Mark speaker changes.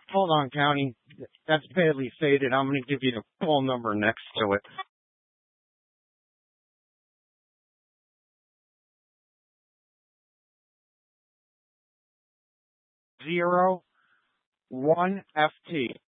Speaker 1: Hold on, County. That's badly faded. I'm going to give you the phone number next to it. 01FT.